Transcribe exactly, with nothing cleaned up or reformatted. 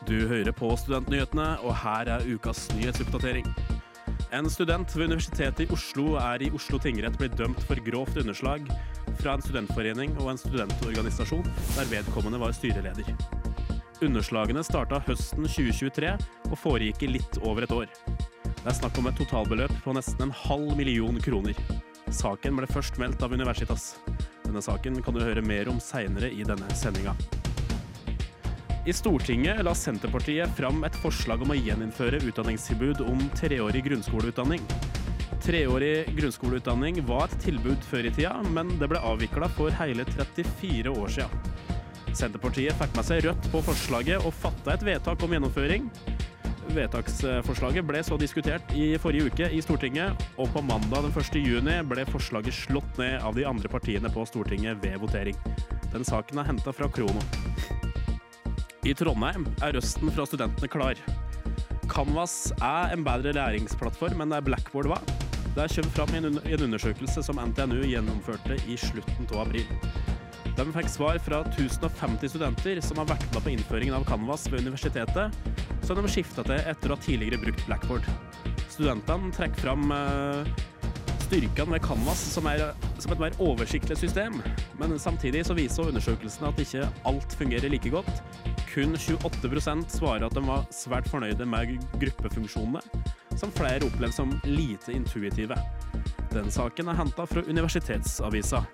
Du hører på Studentnyhetene, og her er ukas nyhetsoppdatering. En student ved Universitetet i Oslo er i Oslo tingrett blitt dømt for grovt underslag fra en studentforening og en studentorganisasjon der vedkommende var styreleder. Underslagene startet høsten tjue tjuetre og foregikk i litt over et år. Det er snakk om et totalbeløp på nesten en halv million kroner. Saken ble først meldt av Universitas. Denne saken kan du høre mer om senere i denne sendinga. I Stortinget la Senterpartiet fram et forslag om å gjeninnføre utdanningstilbud om treårig grunnskoleutdanning. Treårig grunnskoleutdanning var et tilbud før i tida, men det ble avviklet for hele trettifire år siden. Senterpartiet fikk med seg Rødt på forslaget og fattet et vedtak om gjennomføring. Vedtaksforslaget ble så diskutert i forrige uke i Stortinget, og på mandag den første juni ble forslaget slått ned av de andre partiene på Stortinget ved votering. Den saken er hentet fra Krono. I Trondheim er røsten fra studentene klar. Canvas er en bedre læringsplattform enn det Blackboard var. Det kommer fram i en undersøkelse som N T N U gjennomførte i slutten av april. De fikk svar fra tusen og femti studenter som har vært med på innføringen av Canvas ved universitetet, som de skiftet til etter å ha tidligere brukt Blackboard. Studentene trekker fram styrkene med Canvas som, er, som et mer oversiktlig system, men samtidig så viser undersøkelsen at ikke alt fungerer like godt. Kun tjueåtte prosent svarer at de var svært fornøyde med gruppefunksjonene, som flere opplevde som lite intuitive. Den saken er hentet fra Universitetsavisa.